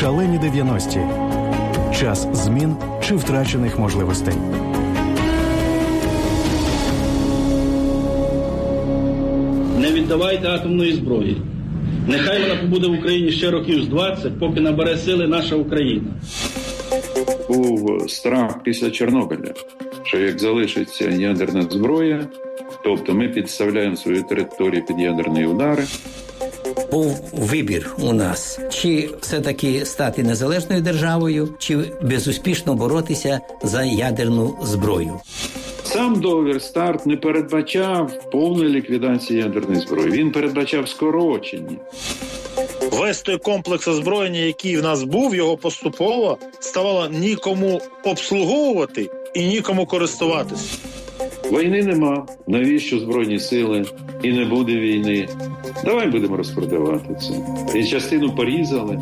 Шалені 90-ті. Час змін чи втрачених можливостей. Не віддавайте атомної зброї. Нехай вона побуде в Україні ще років з 20, поки набере сили наша Україна. Був страх після Чорнобиля, що як залишиться ядерна зброя, тобто ми підставляємо свою територію під ядерні удари. Був вибір у нас, чи все-таки стати незалежною державою, чи безуспішно боротися за ядерну зброю. Сам договір «Старт» не передбачав повної ліквідації ядерної зброї. Він передбачав скорочення. Весь той комплекс озброєння, який в нас був, його поступово ставало нікому обслуговувати і нікому користуватися. Війни нема. Навіщо Збройні сили? І не буде війни. Давай будемо розпродавати це. І частину порізали.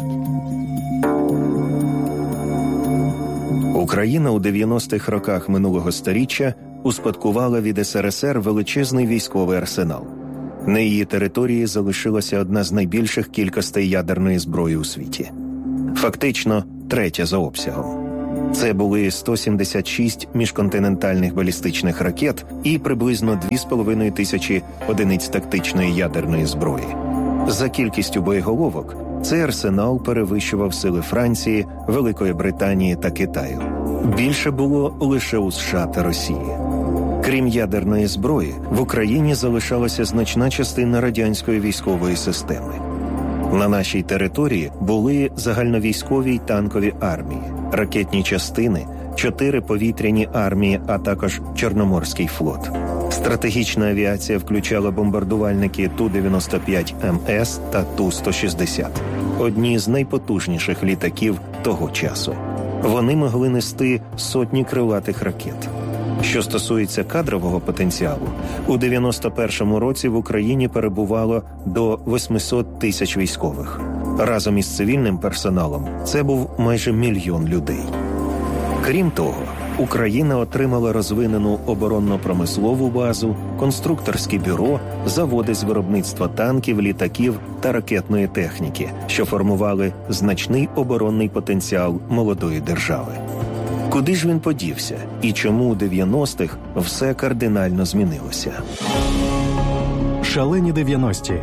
Україна у 90-х роках минулого сторіччя успадкувала від СРСР величезний військовий арсенал. На її території залишилася одна з найбільших кількостей ядерної зброї у світі. Фактично, третя за обсягом. Це були 176 міжконтинентальних балістичних ракет і приблизно 2,5 тисячі одиниць тактичної ядерної зброї. За кількістю боєголовок цей арсенал перевищував сили Франції, Великої Британії та Китаю. Більше було лише у США та Росії. Крім ядерної зброї, в Україні залишалася значна частина радянської військової системи. На нашій території були загальновійськові й танкові армії, ракетні частини, 4 повітряні армії, а також Чорноморський флот. Стратегічна авіація включала бомбардувальники Ту-95МС та Ту-160, одні з найпотужніших літаків того часу. Вони могли нести сотні крилатих ракет. Що стосується кадрового потенціалу, у 91-му році в Україні перебувало до 800 тисяч військових. Разом із цивільним персоналом це був майже 1 мільйон людей. Крім того, Україна отримала розвинену оборонно-промислову базу, конструкторське бюро, заводи з виробництва танків, літаків та ракетної техніки, що формували значний оборонний потенціал молодої держави. Куди ж він подівся і чому у 90-х все кардинально змінилося? Шалені 90-ті.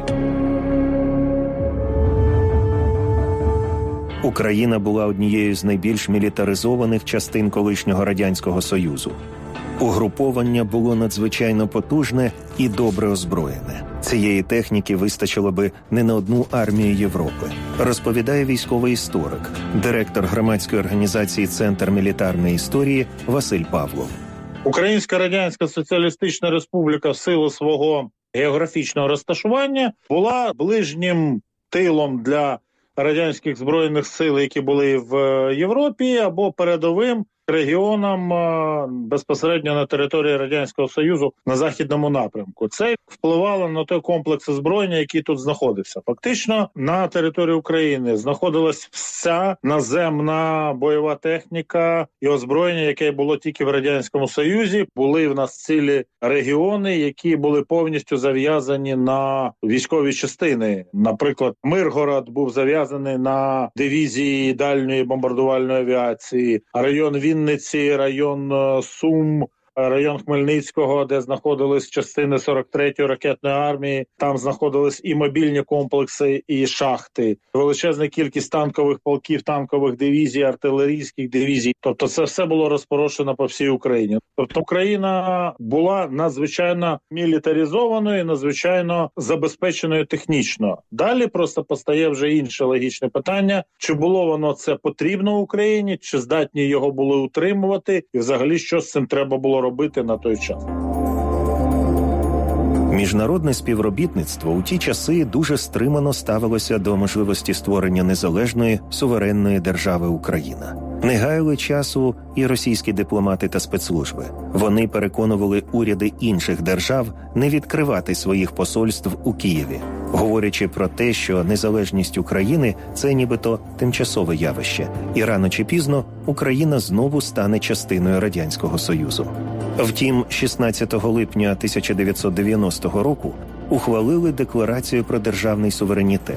Україна була однією з найбільш мілітаризованих частин колишнього Радянського Союзу. Угруповання було надзвичайно потужне і добре озброєне. Цієї техніки вистачило би не на одну армію Європи, розповідає військовий історик, директор громадської організації «Центр мілітарної історії» Василь Павлов. Українська Радянська Соціалістична Республіка в силу свого географічного розташування була ближнім тилом для радянських збройних сил, які були в Європі, або передовим регіонам безпосередньо на території Радянського Союзу на західному напрямку. Це впливало на той комплекс озброєння, який тут знаходився. Фактично на території України знаходилась вся наземна бойова техніка і озброєння, яке було тільки в Радянському Союзі. Були в нас цілі регіони, які були повністю зав'язані на військові частини. Наприклад, Миргород був зав'язаний на дивізії дальньої бомбардувальної авіації, район Вінниці, район Сум, район Хмельницького, де знаходились частини 43-ї ракетної армії. Там знаходились і мобільні комплекси, і шахти. Величезна кількість танкових полків, танкових дивізій, артилерійських дивізій. Тобто це все було розпорошено по всій Україні. Тобто Україна була надзвичайно мілітаризованою, надзвичайно забезпеченою технічно. Далі просто постає вже інше логічне питання. Чи було воно це потрібно Україні, чи здатні його були утримувати, і взагалі що з цим треба було робити на той час. Міжнародне співробітництво у ті часи дуже стримано ставилося до можливості створення незалежної, суверенної держави Україна. Не гаяли часу і російські дипломати та спецслужби. Вони переконували уряди інших держав не відкривати своїх посольств у Києві, говорячи про те, що незалежність України – це нібито тимчасове явище, і рано чи пізно Україна знову стане частиною Радянського Союзу. Втім, 16 липня 1990 року ухвалили Декларацію про державний суверенітет,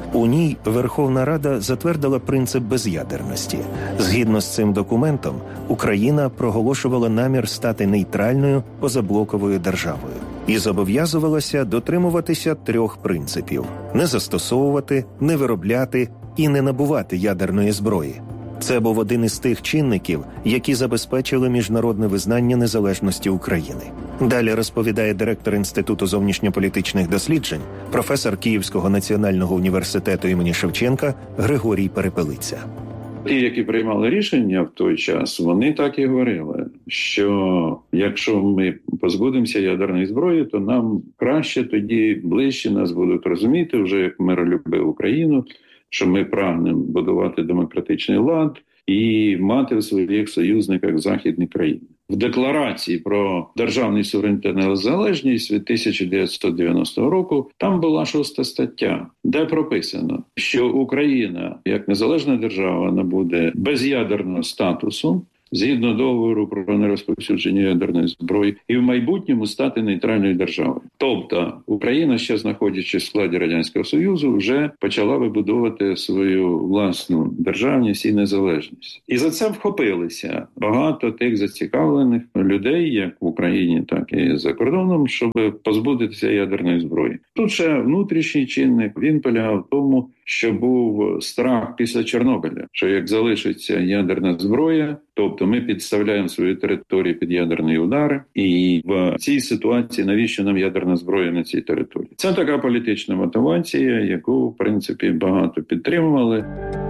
У ній Верховна Рада затвердила принцип без'ядерності. Згідно з цим документом, Україна проголошувала намір стати нейтральною позаблоковою державою і зобов'язувалася дотримуватися 3 принципів – не застосовувати, не виробляти і не набувати ядерної зброї. Це був один із тих чинників, які забезпечили міжнародне визнання незалежності України. Далі розповідає директор Інституту зовнішньополітичних досліджень, професор Київського національного університету імені Шевченка Григорій Перепелиця. Ті, які приймали рішення в той час, вони так і говорили, що якщо ми позбудемося ядерної зброї, то нам краще, тоді ближче нас будуть розуміти, вже як миролюбив Україну, що ми прагнемо будувати демократичний лад і мати в своїх союзниках західні країни. В декларації про державний суверенітет і незалежність від 1990 року там була 6 стаття, де прописано, що Україна, як незалежна держава, набуде без'ядерного статусу, згідно договору про нерозповсюдження ядерної зброї, і в майбутньому стати нейтральною державою. Тобто Україна, ще знаходячись в складі Радянського Союзу, вже почала вибудовувати свою власну державність і незалежність. І за це вхопилися багато тих зацікавлених людей, як в Україні, так і за кордоном, щоб позбутися ядерної зброї. Тут ще внутрішній чинник, він полягав в тому, що був страх після Чорнобиля, що як залишиться ядерна зброя, тобто ми підставляємо свою територію під ядерні удари, і в цій ситуації навіщо нам ядерна зброя на цій території? Це така політична мотивація, яку, в принципі, багато підтримували.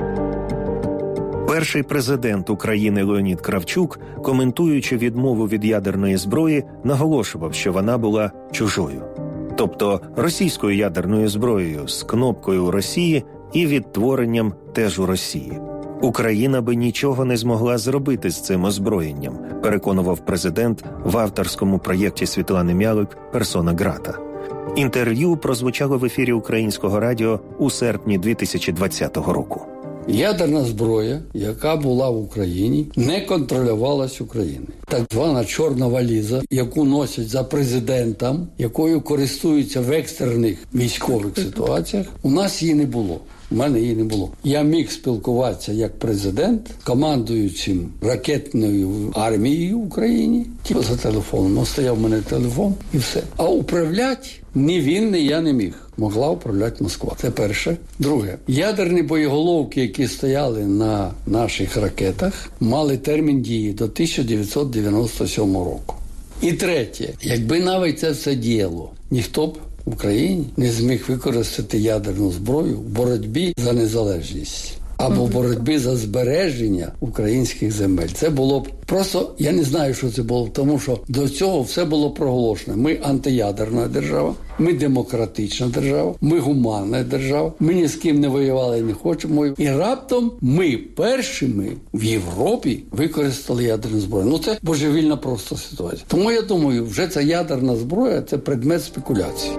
Перший президент України Леонід Кравчук, коментуючи відмову від ядерної зброї, наголошував, що вона була чужою. Тобто російською ядерною зброєю з кнопкою Росії і відтворенням теж у Росії. Україна би нічого не змогла зробити з цим озброєнням, переконував президент в авторському проєкті Світлани Мялик «Персона Грата». Інтерв'ю прозвучало в ефірі Українського радіо у серпні 2020 року. Ядерна зброя, яка була в Україні, не контролювалась Україною. Так звана чорна валіза, яку носять за президентом, якою користуються в екстрених військових ситуаціях, у нас її не було. У мене її не було. Я міг спілкуватися як президент, командуючим ракетною армією в Україні, тільки за телефоном. Стояв у мене телефон і все. А управляти ні він, ні я не міг. Могла управляти Москва. Це перше. Друге. Ядерні боєголовки, які стояли на наших ракетах, мали термін дії до 1997 року. І третє. Якби навіть це все діяло, ніхто б в Україні не зміг використати ядерну зброю в боротьбі за незалежність або в боротьбі за збереження українських земель. Це було б просто, я не знаю, що це було, тому що до цього все було проголошено. Ми антиядерна держава, ми демократична держава, ми гуманна держава, ми ні з ким не воювали і не хочемо. І раптом ми першими в Європі використали ядерну зброю. Ну це божевільна просто ситуація. Тому я думаю, вже ця ядерна зброя – це предмет спекуляції.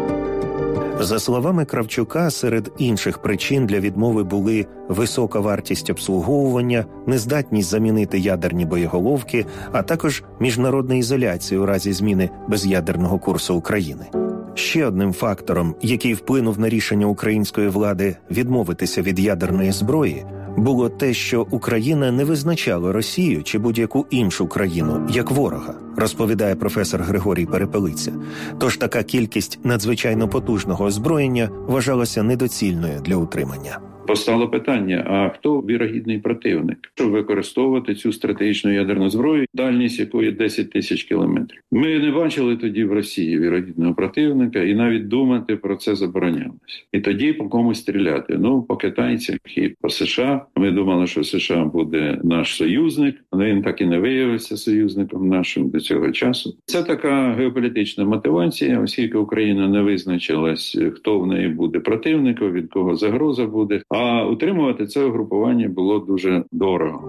За словами Кравчука, серед інших причин для відмови були висока вартість обслуговування, нездатність замінити ядерні боєголовки, а також міжнародна ізоляція у разі зміни без'ядерного курсу України. Ще одним фактором, який вплинув на рішення української влади відмовитися від ядерної зброї, було те, що Україна не визначала Росію чи будь-яку іншу країну як ворога, розповідає професор Григорій Перепелиця. Тож така кількість надзвичайно потужного озброєння вважалася недоцільною для утримання. Постало питання, а хто вірогідний противник, щоб використовувати цю стратегічну ядерну зброю, дальність якої 10 тисяч кілометрів. Ми не бачили тоді в Росії вірогідного противника, і навіть думати про це заборонялося. І тоді по комусь стріляти. Ну, по китайцях і по США. Ми думали, що США буде наш союзник, але він так і не виявився союзником нашим до цього часу. Це така геополітична мотивація, оскільки Україна не визначилась, хто в неї буде противником, від кого загроза буде. А утримувати це угрупування було дуже дорого.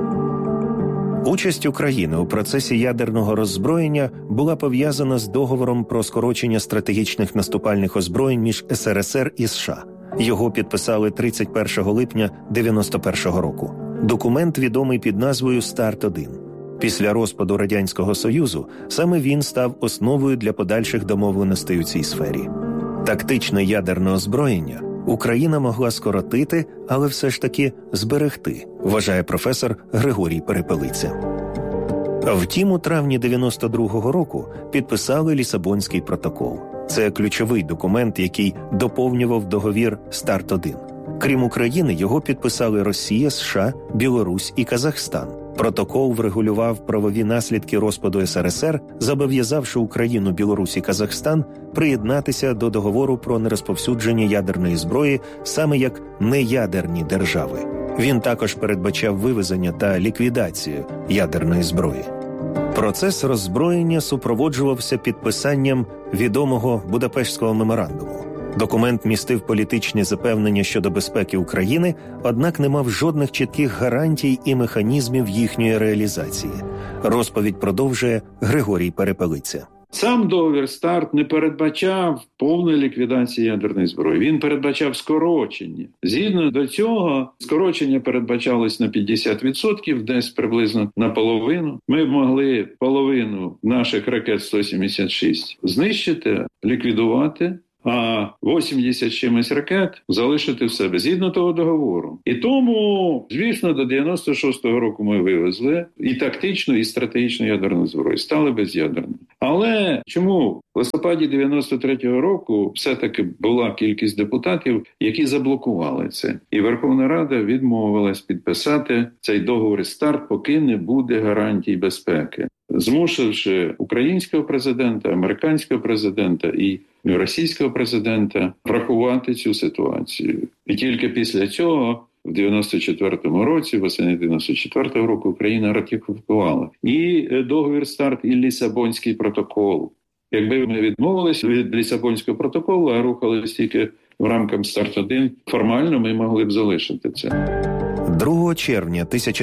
Участь України у процесі ядерного роззброєння була пов'язана з договором про скорочення стратегічних наступальних озброєнь між СРСР і США. Його підписали 31 липня 1991 року. Документ відомий під назвою «Старт-1». Після розпаду Радянського Союзу саме він став основою для подальших домовленостей у цій сфері. Тактичне ядерне озброєння Україна могла скоротити, але все ж таки зберегти, вважає професор Григорій Перепелиця. Втім, у травні 92-го року підписали Лісабонський протокол. Це ключовий документ, який доповнював договір «Старт-1». Крім України, його підписали Росія, США, Білорусь і Казахстан. Протокол врегулював правові наслідки розпаду СРСР, зобов'язавши Україну, Білорусь і Казахстан приєднатися до договору про нерозповсюдження ядерної зброї саме як неядерні держави. Він також передбачав вивезення та ліквідацію ядерної зброї. Процес роззброєння супроводжувався підписанням відомого Будапештського меморандуму. Документ містив політичні запевнення щодо безпеки України, однак не мав жодних чітких гарантій і механізмів їхньої реалізації. Розповідь продовжує Григорій Перепелиця. Сам договір «Старт» не передбачав повної ліквідації ядерної зброї. Він передбачав скорочення. Згідно до цього, скорочення передбачалось на 50%, десь приблизно наполовину. Ми б могли половину наших ракет 176 знищити, ліквідувати, а 80 чимось ракет залишити в себе, згідно того договору. І тому, звісно, до 96-го року ми вивезли і тактичну, і стратегічну ядерну зброю, стали без'ядерними. Але чому в листопаді 93-го року все-таки була кількість депутатів, які заблокували це? І Верховна Рада відмовилась підписати цей договір «Старт», поки не буде гарантій безпеки, змусивши українського президента, американського президента і російського президента врахувати цю ситуацію. І тільки після цього, в 94-му році, восени 94-го року, Україна ратифікувала і договір «Старт», і Лісабонський протокол. Якби ми відмовилися від Лісабонського протоколу, а рухалися тільки в рамках «Старт-1», формально ми могли б залишити це. 2 червня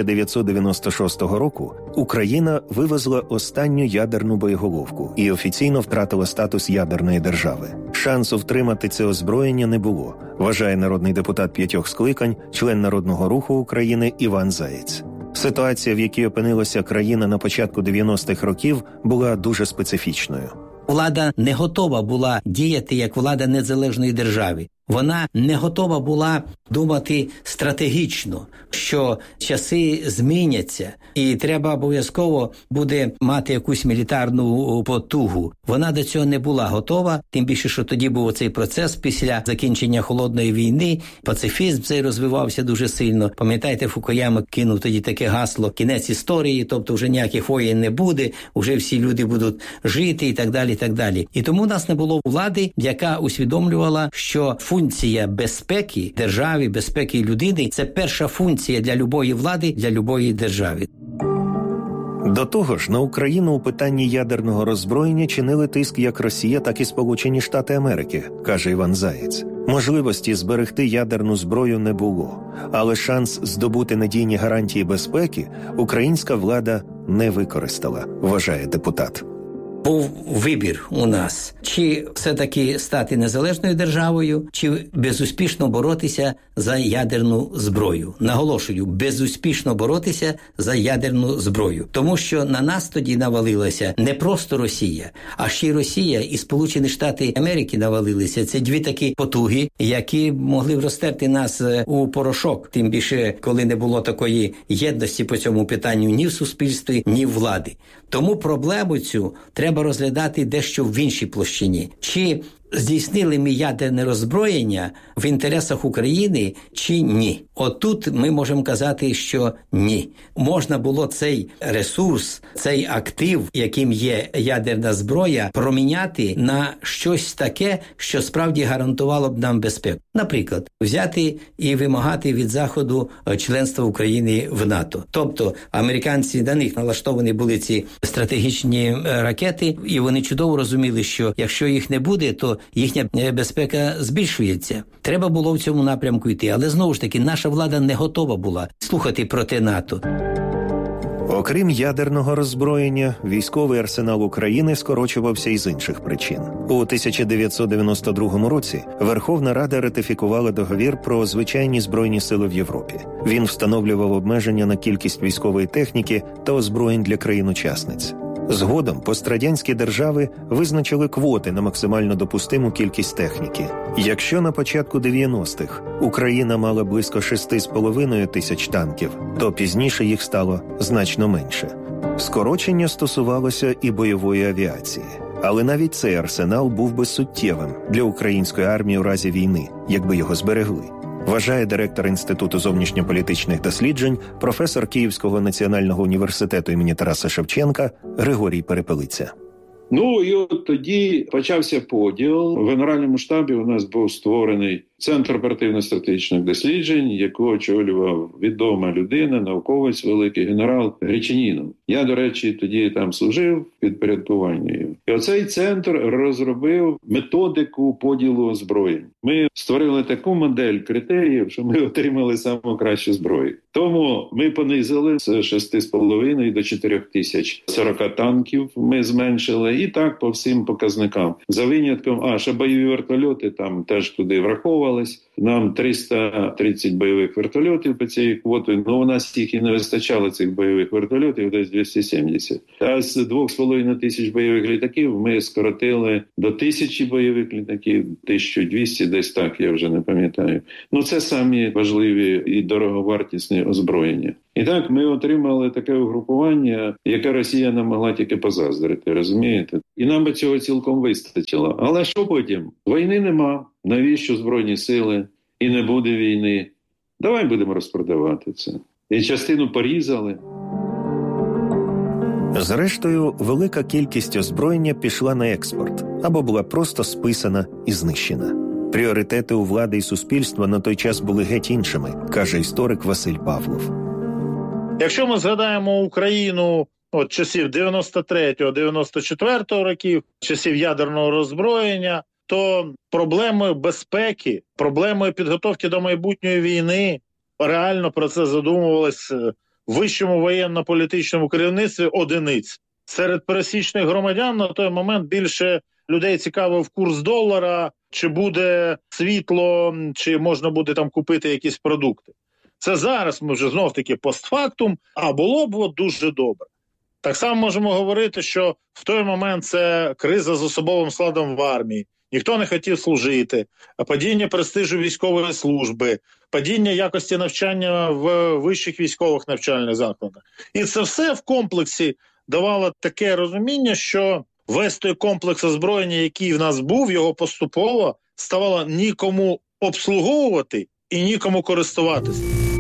1996 року Україна вивезла останню ядерну боєголовку і офіційно втратила статус ядерної держави. Шансу втримати це озброєння не було, вважає народний депутат 5 скликань, член Народного руху України Іван Заєць. Ситуація, в якій опинилася країна на початку 90-х років, була дуже специфічною. Влада не готова була діяти як влада незалежної держави. Вона не готова була думати стратегічно, що часи зміняться і треба обов'язково буде мати якусь мілітарну потугу. Вона до цього не була готова, тим більше, що тоді був цей процес після закінчення Холодної війни, пацифізм цей розвивався дуже сильно. Пам'ятаєте, Фукуяма кинув тоді таке гасло «Кінець історії», тобто вже ніяких воєн не буде, вже всі люди будуть жити і так далі, і так далі. І тому у нас не було влади, яка усвідомлювала, що функція безпеки держави, безпеки людини – це перша функція для любої влади, для любої держави. До того ж, на Україну у питанні ядерного роззброєння чинили тиск як Росія, так і Сполучені Штати Америки, каже Іван Заєць. Можливості зберегти ядерну зброю не було, але шанс здобути надійні гарантії безпеки українська влада не використала, вважає депутат. Був вибір у нас, чи все-таки стати незалежною державою, чи безуспішно боротися за ядерну зброю. Наголошую, безуспішно боротися за ядерну зброю. Тому що на нас тоді навалилася не просто Росія, а ще й Росія і Сполучені Штати Америки навалилися. Це дві такі потуги, які могли б розтерти нас у порошок. Тим більше, коли не було такої єдності по цьому питанню ні в суспільстві, ні в влади. Тому проблему цю треба розглядати дещо в іншій площині. Чи здійснили ми ядерне роззброєння в інтересах України чи ні? Отут ми можемо казати, що ні. Можна було цей ресурс, цей актив, яким є ядерна зброя, проміняти на щось таке, що справді гарантувало б нам безпеку. Наприклад, взяти і вимагати від Заходу членства України в НАТО. Тобто американці, на них налаштовані були ці стратегічні ракети, і вони чудово розуміли, що якщо їх не буде, то їхня безпека збільшується. Треба було в цьому напрямку йти, але знову ж таки наша влада не готова була слухати проти НАТО. Окрім ядерного роззброєння, військовий арсенал України скорочувався із інших причин. У 1992 році Верховна Рада ратифікувала договір про звичайні збройні сили в Європі. Він встановлював обмеження на кількість військової техніки та озброєнь для країн-учасниць. Згодом пострадянські держави визначили квоти на максимально допустиму кількість техніки. Якщо на початку 90-х Україна мала близько 6,5 тисяч танків, то пізніше їх стало значно менше. Скорочення стосувалося і бойової авіації. Але навіть цей арсенал був би суттєвим для української армії у разі війни, якби його зберегли. Вважає директор Інституту зовнішньополітичних досліджень, професор Київського національного університету імені Тараса Шевченка Григорій Перепелиця. Ну і от тоді почався поділ. В Генеральному штабі у нас був створений Центр оперативно-стратегічних досліджень, яку очолював відома людина, науковець, великий генерал Гречанінов. Я, до речі, тоді там служив підпорядкуванню. І оцей центр розробив методику поділу озброєнь. Ми створили таку модель критеріїв, що ми отримали саму кращу зброю. Тому ми понизили з 6,5 до 4040 танків ми зменшили. І так по всім показникам. За винятком, що бойові вертольоти там теж туди враховувались. Нам 330 бойових вертольотів по цієї квоті, але у нас їх і не вистачало, цих бойових вертольотів, десь 270. А з 2,5 тисяч бойових літаків ми скоротили до 1000 бойових літаків, 1200, десь так, я вже не пам'ятаю. Ну це самі важливі і дороговартісні озброєння. І так ми отримали таке угрупування, яке Росія нам могла тільки позаздрити, розумієте? І нам би цього цілком вистачило. Але що потім? Війни нема. Навіщо Збройні сили? І не буде війни. Давай будемо розпродавати це. І частину порізали. Зрештою, велика кількість озброєння пішла на експорт або була просто списана і знищена. Пріоритети у влади і суспільства на той час були геть іншими, каже історик Василь Павлов. Якщо ми згадаємо Україну от часів 93-94 років, часів ядерного роззброєння, то проблемою безпеки, проблемою підготовки до майбутньої війни, реально про це задумувалось в вищому воєнно-політичному керівництві одиниць. Серед пересічних громадян на той момент більше людей цікавив курс долара, чи буде світло, чи можна буде там купити якісь продукти. Це зараз ми вже знов-таки постфактум, а було б дуже добре. Так само можемо говорити, що в той момент це криза з особовим складом в армії. Ніхто не хотів служити, падіння престижу військової служби, падіння якості навчання в вищих військових навчальних закладах. І це все в комплексі давало таке розуміння, що весь той комплекс озброєння, який в нас був, його поступово ставало нікому обслуговувати і нікому користуватися.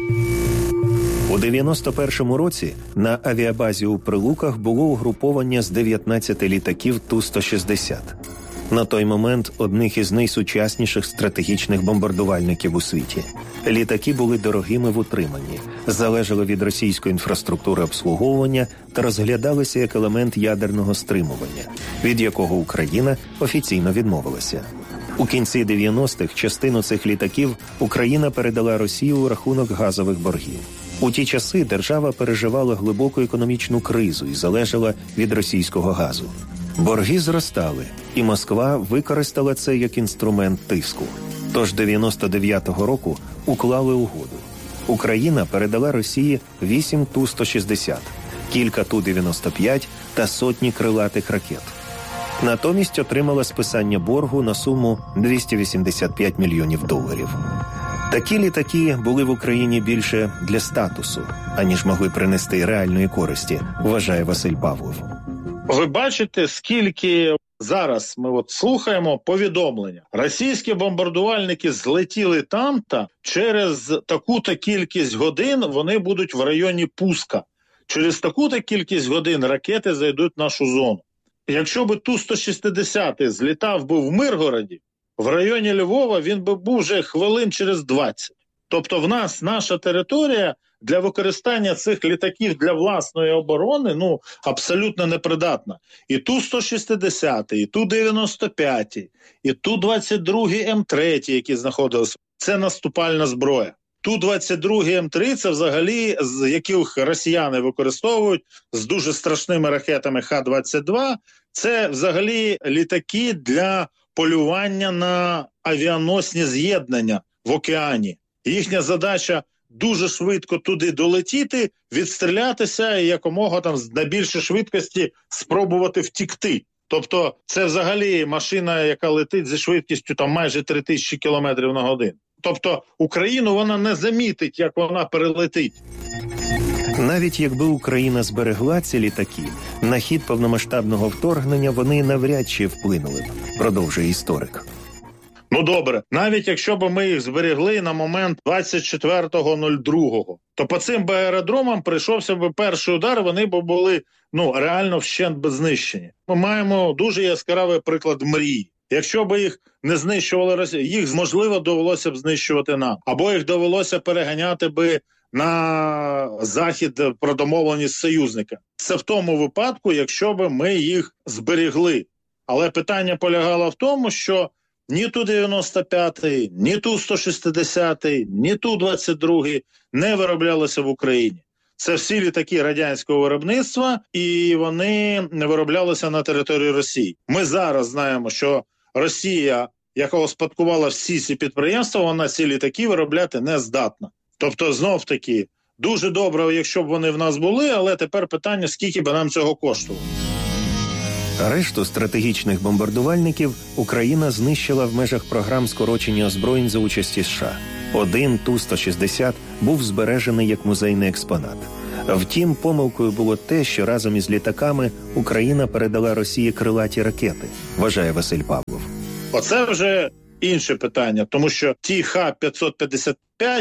У 91-му році на авіабазі у Прилуках було угруповання з 19 літаків Ту-160. На той момент одних із найсучасніших стратегічних бомбардувальників у світі. Літаки були дорогими в утриманні, залежали від російської інфраструктури обслуговування та розглядалися як елемент ядерного стримування, від якого Україна офіційно відмовилася. У кінці 90-х частину цих літаків Україна передала Росії у рахунок газових боргів. У ті часи держава переживала глибоку економічну кризу і залежала від російського газу. Борги зростали, і Москва використала це як інструмент тиску. Тож 99-го року уклали угоду. Україна передала Росії 8 Ту-160, кілька Ту-95 та сотні крилатих ракет. Натомість отримала списання боргу на суму $285 мільйонів. Такі літаки були в Україні більше для статусу, аніж могли принести реальної користі, вважає Василь Павлов. Ви бачите, скільки зараз ми слухаємо повідомлення. Російські бомбардувальники злетіли там-то, через таку-то кількість годин вони будуть в районі пуска. Через таку-то кількість годин ракети зайдуть в нашу зону. Якщо би Ту-160 злітав би в Миргороді, в районі Львова він би був вже хвилин через 20. Тобто в нас наша територія для використання цих літаків для власної оборони абсолютно непридатна. І Ту-160, і Ту-95, і Ту-22 М3, які знаходилися, це наступальна зброя. Ту-22 М3 – це взагалі, з яких росіяни використовують з дуже страшними ракетами Х-22, це взагалі літаки для полювання на авіаносні з'єднання в океані. Їхня задача дуже швидко туди долетіти, відстрілятися і якомога там на більшій швидкості спробувати втікти. Тобто це взагалі машина, яка летить зі швидкістю там майже 3000 км на годину. Тобто Україну вона не замітить, як вона перелетить. Навіть якби Україна зберегла ці літаки, на хід повномасштабного вторгнення вони навряд чи вплинули б, продовжує історик. Ну добре, навіть якщо б ми їх зберегли на момент 24.02, то по цим аеродромам прийшовся б перший удар, вони б були реально вщент би знищені. Ми маємо дуже яскравий приклад мрії. Якщо б їх не знищували Росія, їх, можливо, довелося б знищувати нам. Або їх довелося переганяти би на захід про домовленість союзника. Це в тому випадку, якщо б ми їх зберегли. Але питання полягало в тому, що ні Ту-95, ні Ту-160, ні Ту-22 не вироблялися в Україні. Це всі літаки радянського виробництва, і вони не вироблялися на території Росії. Ми зараз знаємо, що Росія, яка успадкувала всі ці підприємства, вона ці літаки виробляти не здатна. Тобто, знов-таки, дуже добре, якщо б вони в нас були, але тепер питання, скільки б нам цього коштувало. Решту стратегічних бомбардувальників Україна знищила в межах програм скорочення озброєнь за участі США. Один Ту-160 був збережений як музейний експонат. Втім, помилкою було те, що разом із літаками Україна передала Росії крилаті ракети, вважає Василь Павлов. Оце вже інше питання, тому що ті Х-555,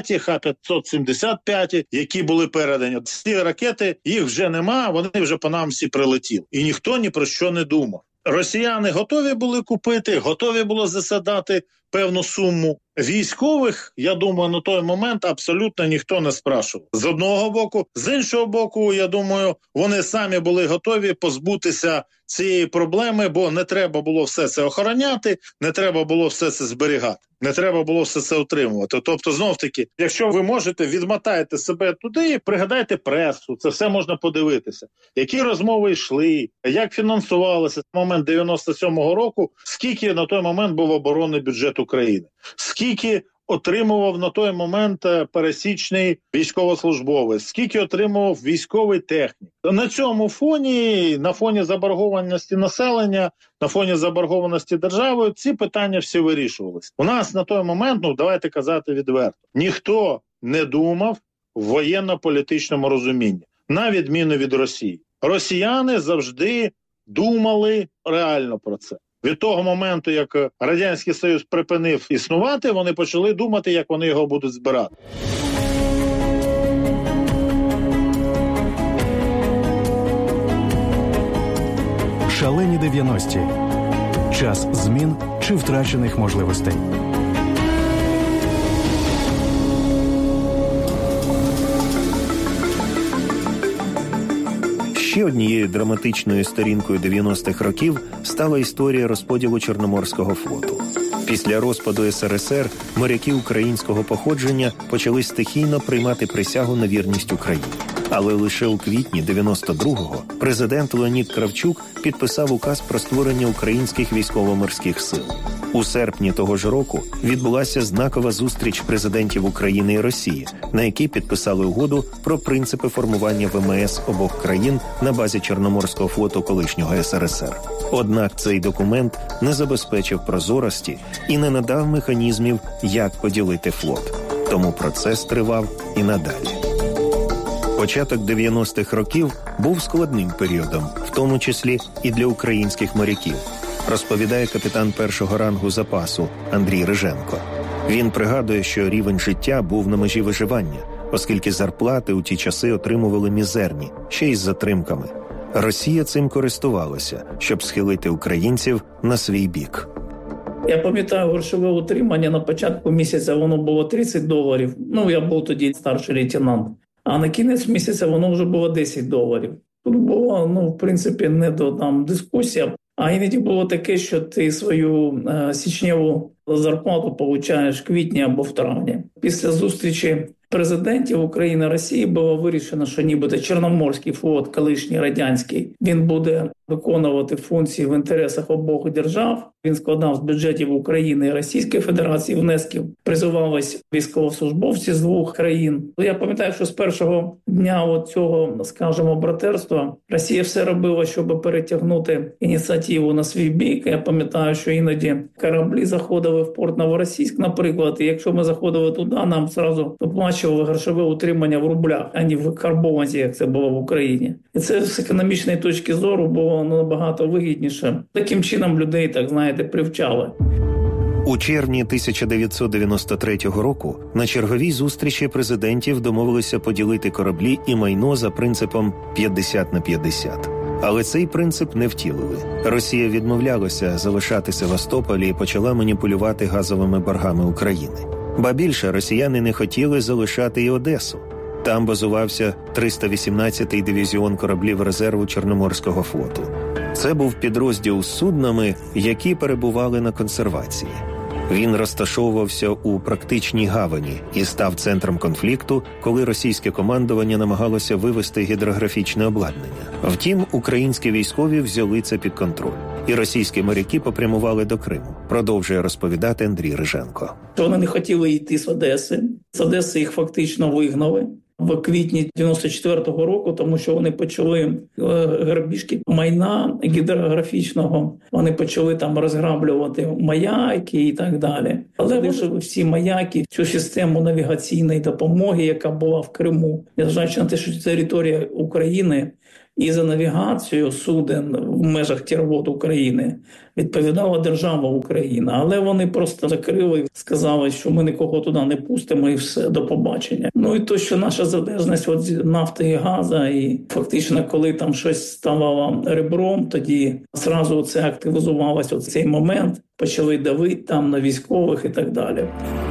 Х-575, які були передані, ці ракети, їх вже нема, вони вже по нам всі прилетіли. І ніхто ні про що не думав. Росіяни готові були купити, готові було засадати певну суму. Військових, я думаю, на той момент абсолютно ніхто не спрашував. З одного боку. З іншого боку, я думаю, вони самі були готові позбутися цієї проблеми, бо не треба було все це охороняти, не треба було все це зберігати, не треба було все це утримувати. Тобто, знов-таки, якщо ви можете, відмотайте себе туди, пригадайте пресу, це все можна подивитися. Які розмови йшли, як фінансувалося в момент 97-го року, скільки на той момент був оборонний бюджет України, скільки отримував на той момент пересічний військовослужбовець, скільки отримував військовий технік. На цьому фоні, на фоні заборгованості населення, на фоні заборгованості державою, ці питання всі вирішувалися. У нас на той момент, давайте казати відверто, ніхто не думав в воєнно-політичному розумінні, на відміну від Росії. Росіяни завжди думали реально про це. Від того моменту, як Радянський Союз припинив існувати, вони почали думати, як вони його будуть збирати. Шалені 90-ті. Час змін чи втрачених можливостей. Ще однією драматичною сторінкою 90-х років стала історія розподілу Чорноморського флоту. Після розпаду СРСР моряки українського походження почали стихійно приймати присягу на вірність Україні. Але лише у квітні 92-го президент Леонід Кравчук підписав указ про створення українських військово-морських сил. У серпні того ж року відбулася знакова зустріч президентів України і Росії, на якій підписали угоду про принципи формування ВМС обох країн на базі Чорноморського флоту колишнього СРСР. Однак цей документ не забезпечив прозорості і не надав механізмів, як поділити флот. Тому процес тривав і надалі. Початок 90-х років був складним періодом, в тому числі і для українських моряків, розповідає капітан першого рангу запасу Андрій Риженко. Він пригадує, що рівень життя був на межі виживання, оскільки зарплати у ті часи отримували мізерні, ще й з затримками. Росія цим користувалася, щоб схилити українців на свій бік. Я пам'ятаю, грошове утримання на початку місяця воно було $30. Я був тоді старший лейтенант. А на кінець місяця воно вже було $10. Тут було, в принципі, не до дискусія. А іноді було таке, що ти свою січневу зарплату получаєш в квітні або в травні. Після зустрічі президентів України, Росії було вирішено, що нібито Чорноморський флот, колишній радянський, він буде виконувати функції в інтересах обох держав. Він складав з бюджетів України і Російської Федерації внесків, призивались військовослужбовці з двох країн. Я пам'ятаю, що з першого дня цього, скажімо, братерства Росія все робила, щоб перетягнути ініціативу на свій бік. Я пам'ятаю, що іноді кораблі заходили в порт Новоросійськ, наприклад, і якщо ми заходили туди, нам одразу виплачували грошове утримання в рублях, а не в карбованці, як це було в Україні. І це з економічної точки зору було набагато вигідніше. Таким чином людей, так знаєте, привчали. У червні 1993 року на черговій зустрічі президентів домовилися поділити кораблі і майно за принципом 50/50. Але цей принцип не втілили. Росія відмовлялася залишати Севастополь і почала маніпулювати газовими боргами України. Ба більше, росіяни не хотіли залишати і Одесу. Там базувався 318-й дивізіон кораблів резерву Чорноморського флоту. Це був підрозділ з суднами, які перебували на консервації. Він розташовувався у практичній гавані і став центром конфлікту, коли російське командування намагалося вивести гідрографічне обладнання. Втім, українські військові взяли це під контроль, і російські моряки попрямували до Криму, продовжує розповідати Андрій Риженко. Вони не хотіли йти з Одеси. З Одеси їх фактично вигнали в квітні 94-го року, тому що вони почали грабіжки майна гідрографічного, вони почали там розграблювати маяки і так далі. Але вижили всі маяки, цю систему навігаційної допомоги, яка була в Криму, незважаючи на те, що це територія України, і за навігацію суден в межах тірвод України відповідала держава Україна. Але вони просто закрили, сказали, що ми нікого туди не пустимо і все, до побачення. Ну і то, що наша залежність від нафти і газу, і фактично, коли там щось ставало ребром, тоді зразу це активізувалося, цей момент, почали давити там на військових і так далі.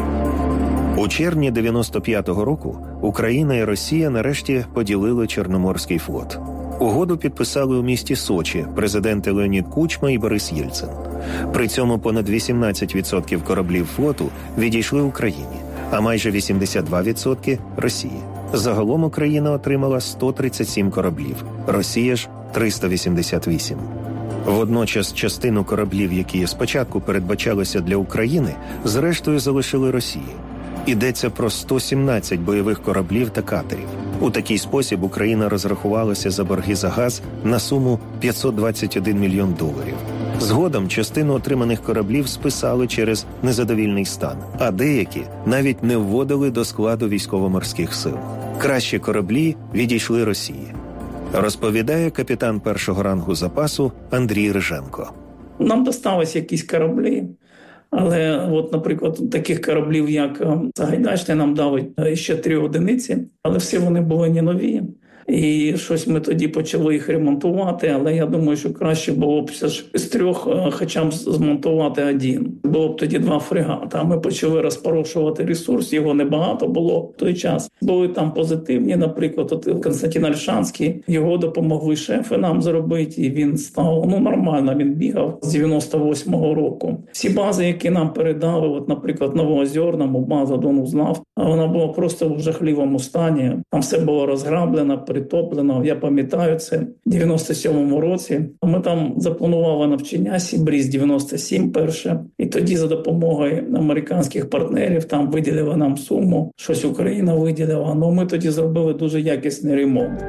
У червні 95-го року Україна і Росія нарешті поділили Чорноморський флот. Угоду підписали у місті Сочі президенти Леонід Кучма і Борис Єльцин. При цьому понад 18% кораблів флоту відійшли Україні, а майже 82% – Росії. Загалом Україна отримала 137 кораблів, Росія ж – 388. Водночас частину кораблів, які спочатку передбачалися для України, зрештою залишили Росії. Йдеться про 117 бойових кораблів та катерів. У такий спосіб Україна розрахувалася за борги за газ на суму $521 мільйон. Згодом частину отриманих кораблів списали через незадовільний стан, а деякі навіть не вводили до складу військово-морських сил. Кращі кораблі відійшли Росії. Розповідає капітан першого рангу запасу Андрій Риженко. Нам досталось якісь кораблі. Але, наприклад, таких кораблів, як Сагайдачний, нам дали ще 3 одиниці, але всі вони були не нові. І щось ми тоді почали їх ремонтувати, але я думаю, що краще було б з 3 хоча б змонтувати 1. Було б тоді 2 фрегати. А ми почали розпорошувати ресурс, його небагато було в той час. Були там позитивні, наприклад, Константин Ольшанський, його допомогли шефи нам зробити, і він став, нормально, він бігав з 98-го року. Всі бази, які нам передали, наприклад, Новоозерному, база Донузнавт, вона була просто в жахливому стані. Там все було розграблено, притоплено. Я пам'ятаю це в 97-му році. Ми там запланували навчання Сібріз-97 перше. І тоді за допомогою американських партнерів там виділили нам суму. Щось Україна виділила. Ми тоді зробили дуже якісний ремонт.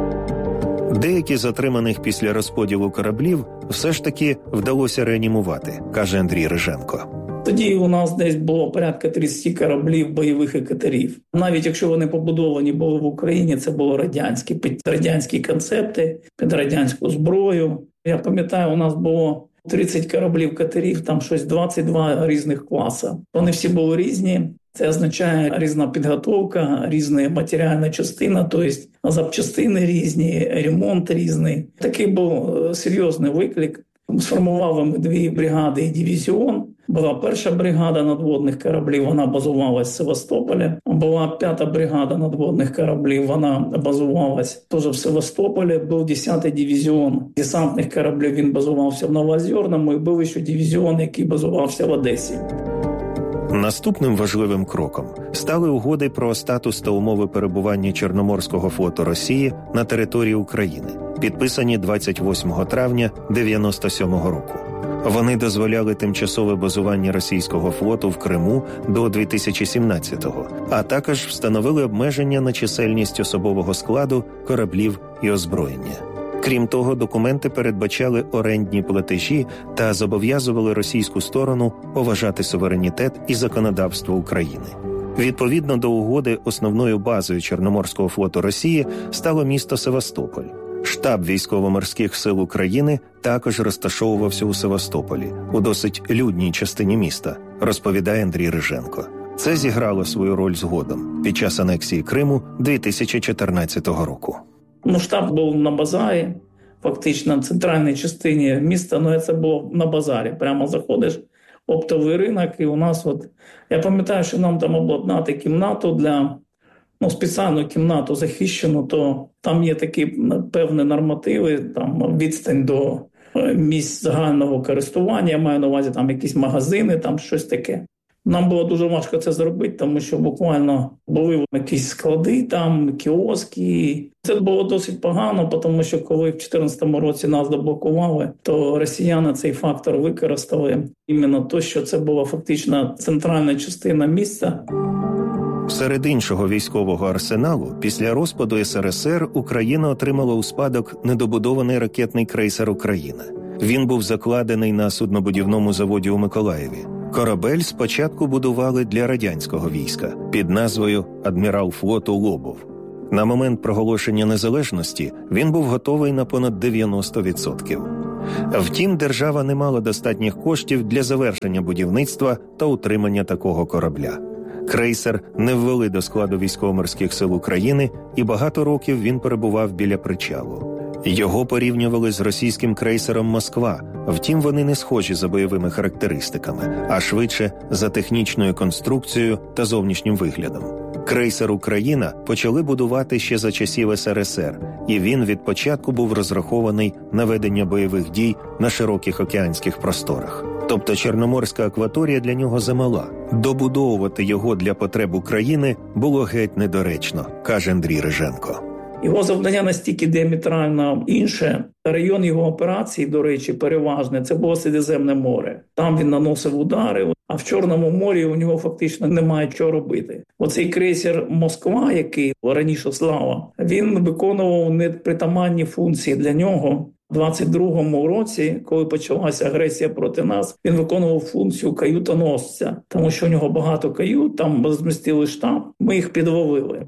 Деякі з отриманих після розподілу кораблів все ж таки вдалося реанімувати, каже Андрій Риженко. Тоді у нас десь було порядка 30 кораблів бойових і катерів. Навіть якщо вони побудовані були в Україні, це були радянські, під радянські концепти, під радянську зброю. Я пам'ятаю, у нас було 30 кораблів катерів, там щось 22 різних класи. Вони всі були різні. Це означає різна підготовка, різна матеріальна частина, тобто запчастини різні, ремонт різний. Такий був серйозний виклик. Сформували ми 2 бригади і дивізіон. Була 1-ша бригада надводних кораблів, вона базувалась в Севастополі. Була 5-та бригада надводних кораблів, вона базувалась теж в Севастополі. Був 10-й дивізіон десантних кораблів, він базувався в Новоозерному. І був ще дивізіон, який базувався в Одесі. Наступним важливим кроком стали угоди про статус та умови перебування Чорноморського флоту Росії на території України, підписані 28 травня 1997 року. Вони дозволяли тимчасове базування російського флоту в Криму до 2017-го, а також встановили обмеження на чисельність особового складу, кораблів і озброєння. Крім того, документи передбачали орендні платежі та зобов'язували російську сторону поважати суверенітет і законодавство України. Відповідно до угоди, основною базою Чорноморського флоту Росії стало місто Севастополь. Штаб військово-морських сил України також розташовувався у Севастополі, у досить людній частині міста, розповідає Андрій Риженко. Це зіграло свою роль згодом під час анексії Криму 2014 року. Штаб був на базарі, фактично в центральній частині міста, але це було на базарі. Прямо заходиш, оптовий ринок, і у нас я пам'ятаю, що нам там обладнати кімнату для, спеціальну кімнату захищену, то там є такі певні нормативи, там відстань до місць загального користування, я маю на увазі там якісь магазини, там щось таке. Нам було дуже важко це зробити, тому що буквально були якісь склади, там, кіоски. Це було досить погано, тому що коли в 2014 році нас заблокували, то росіяни цей фактор використали іменно то, що це була фактично центральна частина міста. Серед іншого військового арсеналу, після розпаду СРСР Україна отримала у спадок недобудований ракетний крейсер «Україна». Він був закладений на суднобудівному заводі у Миколаєві. Корабель спочатку будували для радянського війська під назвою «Адмірал флоту Лобов». На момент проголошення незалежності він був готовий на понад 90%. Втім, держава не мала достатніх коштів для завершення будівництва та утримання такого корабля. Крейсер не ввели до складу військово-морських сил України, і багато років він перебував біля причалу. Його порівнювали з російським крейсером «Москва», втім вони не схожі за бойовими характеристиками, а швидше за технічною конструкцією та зовнішнім виглядом. Крейсер «Україна» почали будувати ще за часів СРСР, і він від початку був розрахований на ведення бойових дій на широких океанських просторах. Тобто Чорноморська акваторія для нього замала. Добудовувати його для потреб України було геть недоречно, каже Андрій Риженко. Його завдання настільки діаметрально інше. Район його операції, до речі, переважне, це було Середземне море. Там він наносив удари, а в Чорному морі у нього фактично немає чого робити. Оцей крейсер «Москва», який раніше «Слава», він виконував непритаманні функції для нього. У 22-му році, коли почалася агресія проти нас, він виконував функцію каютоносця, тому що у нього багато кают, там розмістили штаб, ми їх підловили.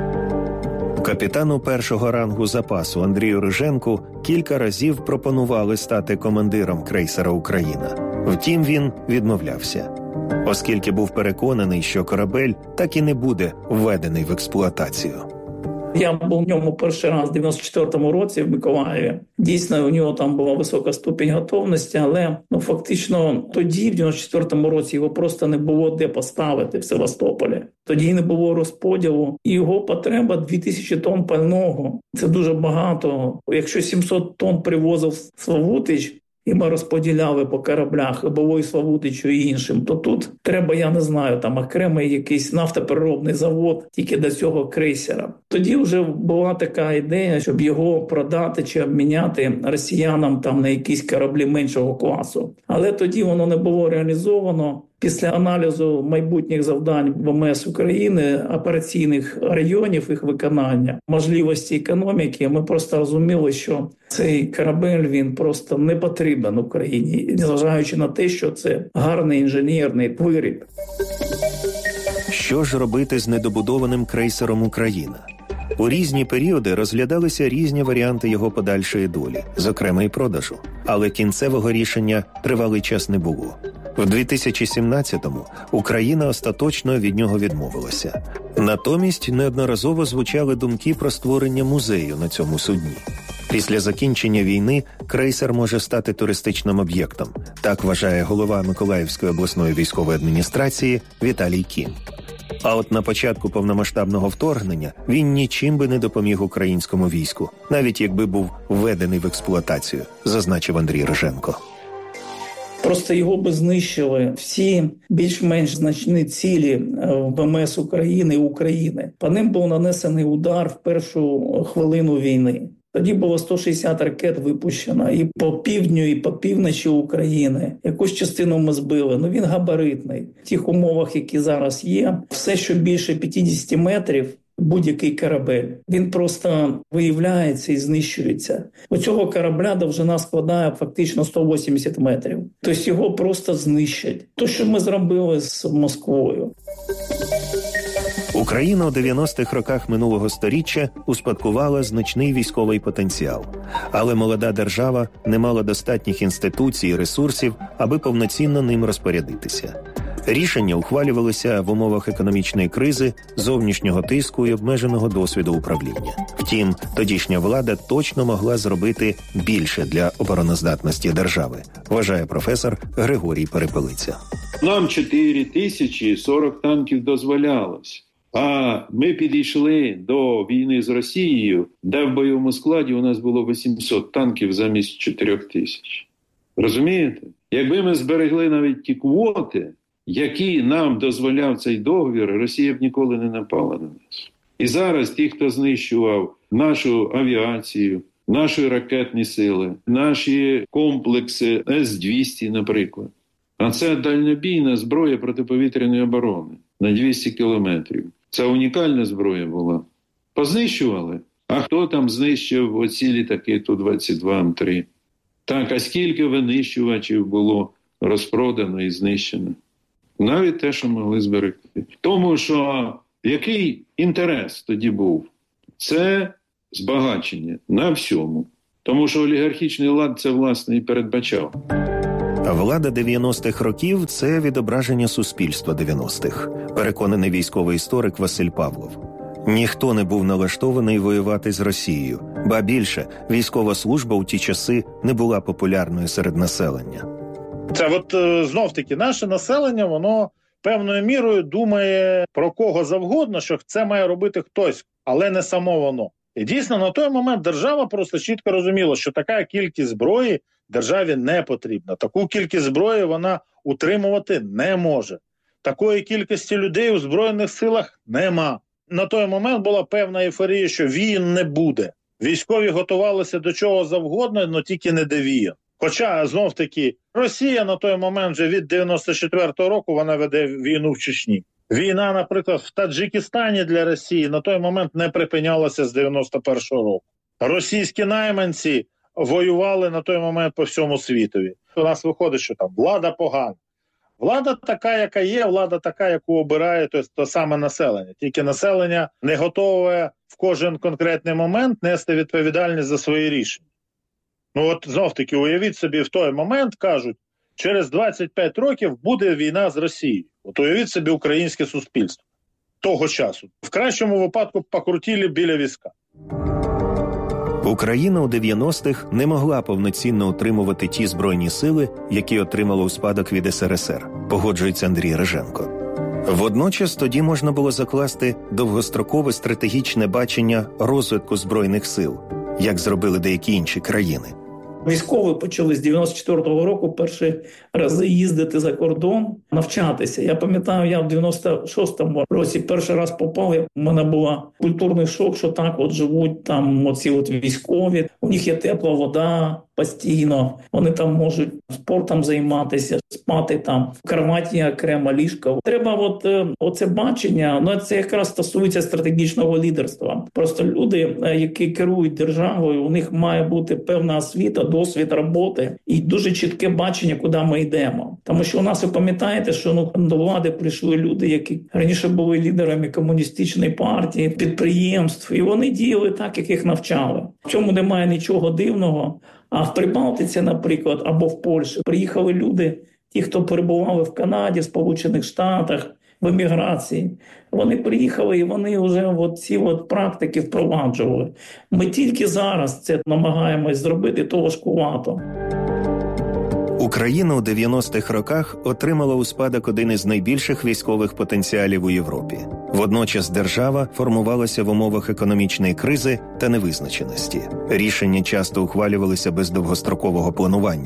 Капітану першого рангу запасу Андрію Риженку кілька разів пропонували стати командиром крейсера «Україна». Втім, він відмовлявся, оскільки був переконаний, що корабель так і не буде введений в експлуатацію. Я був в ньому перший раз в 94-му році в Миколаєві. Дійсно, у нього там була висока ступінь готовності, але фактично тоді, в 94-му році, його просто не було де поставити в Севастополі. Тоді не було розподілу. І його потреба 2000 тонн пального. Це дуже багато. Якщо 700 тонн привозив Славутич, і ми розподіляли по кораблях, і було і Славутичу, і іншим, то тут треба, я не знаю, там окремий якийсь нафтопереробний завод тільки до цього крейсера. Тоді вже була така ідея, щоб його продати чи обміняти росіянам там на якісь кораблі меншого класу. Але тоді воно не було реалізовано. Після аналізу майбутніх завдань ВМС України, операційних районів, їх виконання, можливості економіки, ми просто розуміли, що цей корабель, він просто не потрібен Україні, незважаючи на те, що це гарний інженерний виріб. Що ж робити з недобудованим крейсером «Україна»? У різні періоди розглядалися різні варіанти його подальшої долі, зокрема і продажу. Але кінцевого рішення тривалий час не було. В 2017-му Україна остаточно від нього відмовилася. Натомість неодноразово звучали думки про створення музею на цьому судні. Після закінчення війни крейсер може стати туристичним об'єктом. Так вважає голова Миколаївської обласної військової адміністрації Віталій Кім. А от на початку повномасштабного вторгнення він нічим би не допоміг українському війську, навіть якби був введений в експлуатацію, зазначив Андрій Риженко. Просто його би знищили всі більш-менш значні цілі в ВМС України. По ним був нанесений удар в першу хвилину війни. Тоді було 160 ракет випущено і по півдню, і по півночі України. Якусь частину ми збили. Він габаритний. В тих умовах, які зараз є, все, що більше 50 метрів, будь-який корабель, він просто виявляється і знищується. У цього корабля довжина складає фактично 180 метрів. Тобто його просто знищать. То, що ми зробили з Москвою. Україна у 90-х роках минулого сторіччя успадкувала значний військовий потенціал. Але молода держава не мала достатніх інституцій і ресурсів, аби повноцінно ним розпорядитися. Рішення ухвалювалися в умовах економічної кризи, зовнішнього тиску і обмеженого досвіду управління. Втім, тодішня влада точно могла зробити більше для обороноздатності держави, вважає професор Григорій Перепелиця. Нам 4040 танків дозволялось. А ми підійшли до війни з Росією, де в бойовому складі у нас було 800 танків замість 4000. Розумієте? Якби ми зберегли навіть ті квоти, які нам дозволяв цей договір, Росія б ніколи не напала на нас. І зараз ті, хто знищував нашу авіацію, наші ракетні сили, наші комплекси С-200, наприклад. А це дальнобійна зброя протиповітряної оборони на 200 кілометрів. Це унікальна зброя була. Познищували. А хто там знищив оці літаки Ту-22 М3? Так, а скільки винищувачів було розпродано і знищено? Навіть те, що могли зберегти. Тому що який інтерес тоді був? Це збагачення на всьому. Тому що олігархічний лад це, власне, і передбачав. Влада 90-х років – це відображення суспільства 90-х, переконаний військовий історик Василь Павлов. Ніхто не був налаштований воювати з Росією, ба більше, військова служба у ті часи не була популярною серед населення. Це знов-таки наше населення, воно певною мірою думає про кого завгодно, що це має робити хтось, але не само воно. І дійсно на той момент держава просто чітко розуміла, що така кількість зброї державі не потрібна. Таку кількість зброї вона утримувати не може. Такої кількості людей у Збройних силах нема. На той момент була певна ейфорія, що війн не буде. Військові готувалися до чого завгодно, але тільки не до війн. Хоча, знов-таки, Росія на той момент вже від 94-го року вона веде війну в Чечні. Війна, наприклад, в Таджикистані для Росії на той момент не припинялася з 91-го року. Російські найманці воювали на той момент по всьому світові. У нас виходить, що там влада погана. Влада така, яка є, влада така, яку обирає то саме населення. Тільки населення не готове в кожен конкретний момент нести відповідальність за свої рішення. Знов-таки, уявіть собі, в той момент, кажуть, через 25 років буде війна з Росією. Уявіть собі українське суспільство того часу. В кращому випадку покрутили біля війська. Україна у 90-х не могла повноцінно утримувати ті збройні сили, які отримала у спадок від СРСР, погоджується Андрій Риженко. Водночас тоді можна було закласти довгострокове стратегічне бачення розвитку збройних сил, як зробили деякі інші країни. Військові почали з 94-го року перші рази їздити за кордон, навчатися. Я пам'ятаю, я в 96-му році перший раз попав, у мене був культурний шок, що так живуть там оці військові. У них є тепла вода постійно, вони там можуть спортом займатися, спати там, в кроваті окремо ліжко. Треба оце бачення, це якраз стосується стратегічного лідерства. Просто люди, які керують державою, у них має бути певна освіта, досвід роботи і дуже чітке бачення, куди ми йдемо. Тому що у нас, ви пам'ятаєте, що до влади прийшли люди, які раніше були лідерами комуністичної партії, підприємств, і вони діяли так, як їх навчали. В цьому немає нічого дивного. А в Прибалтиці, наприклад, або в Польщі приїхали люди, ті, хто перебували в Канаді, в Сполучених Штатах, в еміграції. Вони приїхали і вони вже ці практики впроваджували. Ми тільки зараз це намагаємось зробити, то важкувато. Україна у 90-х роках отримала у спадок один із найбільших військових потенціалів у Європі. Водночас держава формувалася в умовах економічної кризи та невизначеності. Рішення часто ухвалювалися без довгострокового планування.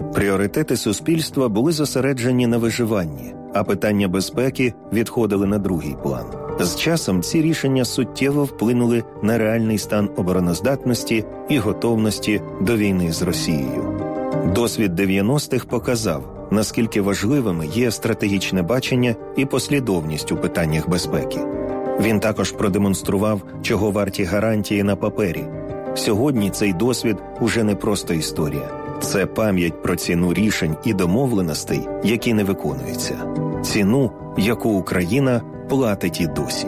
Пріоритети суспільства були зосереджені на виживанні, а питання безпеки відходили на другий план. З часом ці рішення суттєво вплинули на реальний стан обороноздатності і готовності до війни з Росією. Досвід 90-х показав, наскільки важливими є стратегічне бачення і послідовність у питаннях безпеки. Він також продемонстрував, чого варті гарантії на папері. Сьогодні цей досвід уже не просто історія. Це пам'ять про ціну рішень і домовленостей, які не виконуються. Ціну, яку Україна платить і досі.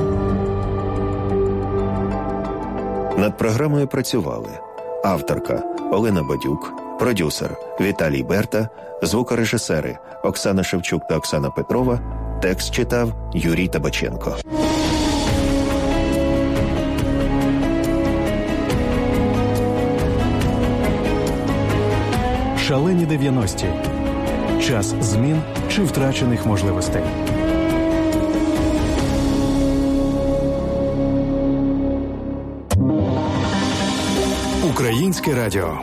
Над програмою працювали авторка Олена Бадюк, продюсер Віталій Берта, звукорежисери Оксана Шевчук та Оксана Петрова, текст читав Юрій Табаченко. Шалені 90-ті. Час змін чи втрачених можливостей. Українське радіо.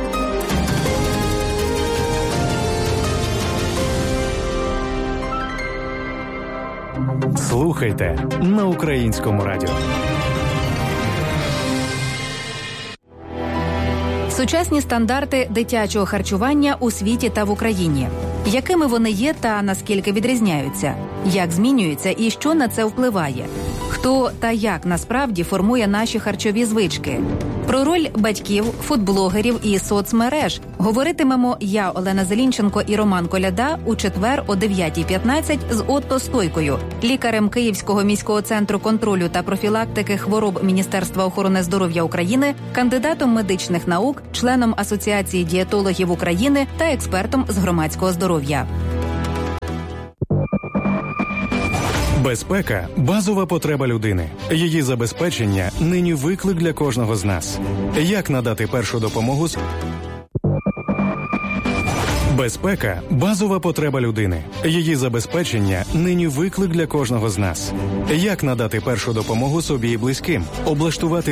Слухайте на Українському радіо. Сучасні стандарти дитячого харчування у світі та в Україні. Якими вони є та наскільки відрізняються? Як змінюються і що на це впливає? Хто та як насправді формує наші харчові звички? Про роль батьків, фудблогерів і соцмереж говоритимемо я, Олена Зелінченко і Роман Коляда у четвер о 9:15 з Отто Стойкою, лікарем Київського міського центру контролю та профілактики хвороб Міністерства охорони здоров'я України, кандидатом медичних наук, членом Асоціації дієтологів України та експертом з громадського здоров'я. Безпека – базова потреба людини. Її забезпечення – нині виклик для кожного з нас. Як надати першу допомогу? Безпека – базова потреба людини. Її забезпечення – нині виклик для кожного з нас. Як надати першу допомогу собі і близьким? Облаштувати